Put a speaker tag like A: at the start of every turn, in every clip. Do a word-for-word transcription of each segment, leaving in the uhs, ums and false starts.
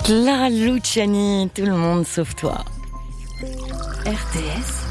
A: Clara Luciani, tout le monde sauf toi. R T S.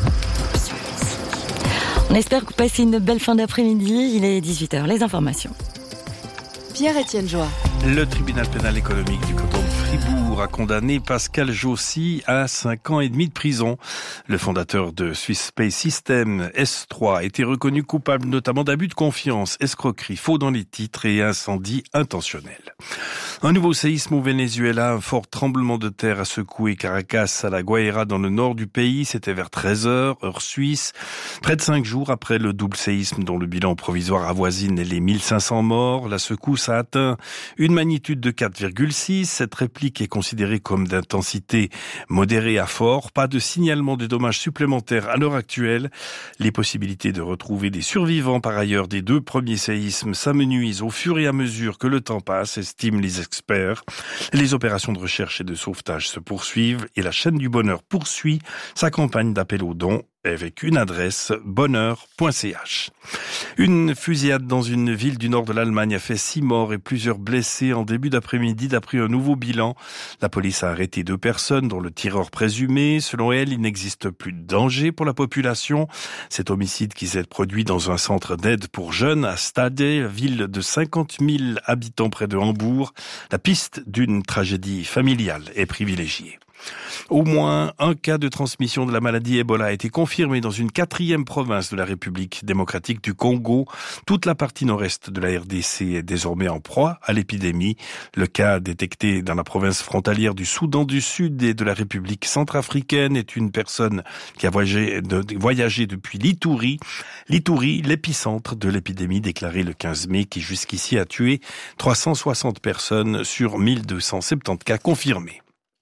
A: On espère que vous passez une belle fin d'après-midi. Il est dix-huit heures. Les informations.
B: Pierre-Étienne Joie.
C: Le tribunal pénal économique du canton de Fribourg a condamné Pascal Jossy à cinq ans et demi de prison. Le fondateur de Swiss Space System, S trois, a été reconnu coupable notamment d'abus de confiance, escroquerie, faux dans les titres et incendie intentionnel. Un nouveau séisme au Venezuela, un fort tremblement de terre a secoué Caracas à la Guaira dans le nord du pays. C'était vers treize heures, heure suisse. Près de cinq jours après le double séisme dont le bilan provisoire avoisine les mille cinq cents morts, la secousse a atteint une magnitude de quatre virgule six. Cette réplique est considérée comme d'intensité modérée à fort. Pas de signalement de dommages supplémentaires à l'heure actuelle. Les possibilités de retrouver des survivants par ailleurs des deux premiers séismes s'amenuisent au fur et à mesure que le temps passe, estiment les experts. Les opérations de recherche et de sauvetage se poursuivent et la chaîne du bonheur poursuit sa campagne d'appel aux dons avec une adresse bonheur point c h. Une fusillade dans une ville du nord de l'Allemagne a fait six morts et plusieurs blessés en début d'après-midi d'après un nouveau bilan. La police a arrêté deux personnes dont le tireur présumé. Selon elle, il n'existe plus de danger pour la population. Cet homicide qui s'est produit dans un centre d'aide pour jeunes à Stade, ville de cinquante mille habitants près de Hambourg. La piste d'une tragédie familiale est privilégiée. Au moins un cas de transmission de la maladie Ebola a été confirmé dans une quatrième province de la République démocratique du Congo. Toute la partie nord-est de la R D C est désormais en proie à l'épidémie. Le cas détecté dans la province frontalière du Soudan du Sud et de la République centrafricaine est une personne qui a voyagé, de, voyagé depuis l'Itourie. L'Itourie, l'épicentre de l'épidémie déclarée le quinze mai, qui jusqu'ici a tué trois cent soixante personnes sur mille deux cent soixante-dix cas confirmés.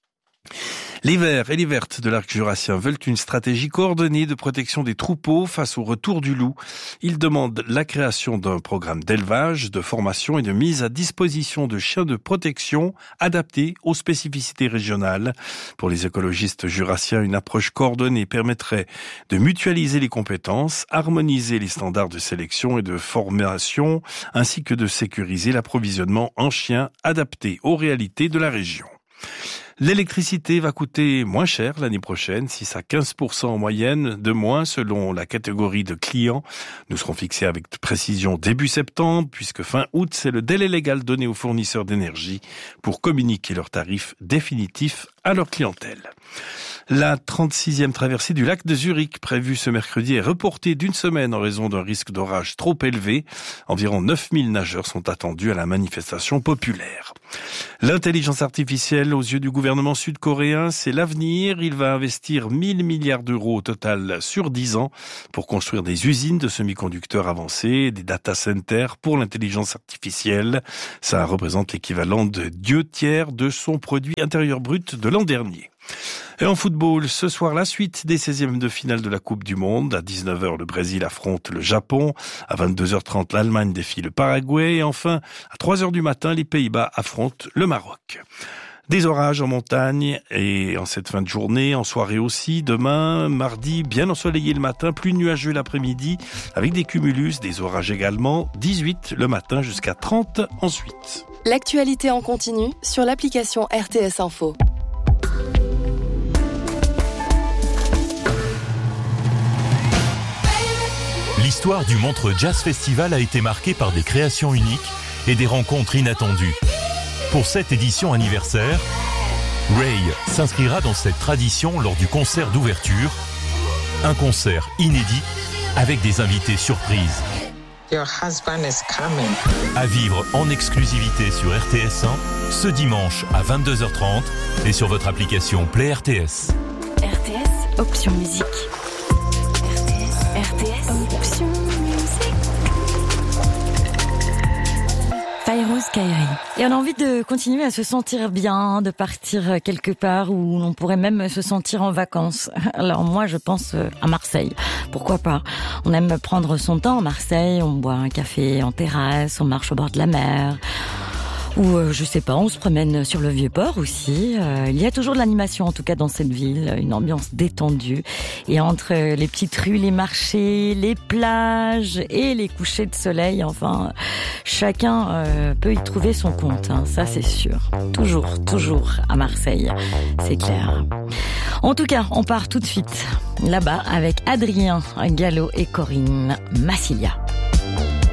C: Les Verts et les Vertes de l'arc jurassien veulent une stratégie coordonnée de protection des troupeaux face au retour du loup. Ils demandent la création d'un programme d'élevage, de formation et de mise à disposition de chiens de protection adaptés aux spécificités régionales. Pour les écologistes jurassiens, une approche coordonnée permettrait de mutualiser les compétences, harmoniser les standards de sélection et de formation, ainsi que de sécuriser l'approvisionnement en chiens adaptés aux réalités de la région. L'électricité va coûter moins cher l'année prochaine, six à quinze pour cent en moyenne de moins selon la catégorie de clients. Nous serons fixés avec précision début septembre, puisque fin août, c'est le délai légal donné aux fournisseurs d'énergie pour communiquer leurs tarifs définitifs à leur clientèle. La trente-sixième traversée du lac de Zurich, prévue ce mercredi, est reportée d'une semaine en raison d'un risque d'orage trop élevé. Environ neuf mille nageurs sont attendus à la manifestation populaire. L'intelligence artificielle, aux yeux du gouvernement sud-coréen, c'est l'avenir. Il va investir mille milliards d'euros au total sur dix ans pour construire des usines de semi-conducteurs avancés, des data centers pour l'intelligence artificielle. Ça représente l'équivalent de deux tiers de son produit intérieur brut de l'an dernier. Et en football, ce soir, la suite des seizièmes de finale de la Coupe du Monde. À dix-neuf heures, le Brésil affronte le Japon. À vingt-deux heures trente, l'Allemagne défie le Paraguay. Et enfin, à trois heures du matin, les Pays-Bas affrontent le Maroc. Des orages en montagne et en cette fin de journée, en soirée aussi. Demain, mardi, bien ensoleillé le matin, plus nuageux l'après-midi, avec des cumulus, des orages également. dix-huit le matin jusqu'à trente ensuite.
B: L'actualité en continu sur l'application R T S Info.
D: L'histoire du Montreux Jazz Festival a été marquée par des créations uniques et des rencontres inattendues. Pour cette édition anniversaire, Ray s'inscrira dans cette tradition lors du concert d'ouverture, un concert inédit avec des invités surprises.
E: Your husband is coming.
D: À vivre en exclusivité sur R T S un ce dimanche à vingt-deux heures trente et sur votre application Play R T S.
A: R T S, option musique. R T S, R T S, option musique. Fairouz Kairi. Et on a envie de continuer à se sentir bien, de partir quelque part où on pourrait même se sentir en vacances. Alors moi, je pense à Marseille. Pourquoi pas? On aime prendre son temps à Marseille, on boit un café en terrasse, on marche au bord de la mer. Ou euh, je sais pas, on se promène sur le Vieux-Port aussi. Euh, il y a toujours de l'animation en tout cas dans cette ville, une ambiance détendue. Et entre les petites rues, les marchés, les plages et les couchers de soleil, enfin, chacun euh, peut y trouver son compte, hein, ça c'est sûr. Toujours, toujours à Marseille, c'est clair. En tout cas, on part tout de suite là-bas avec Adrien Gallo et Corinne Massilia.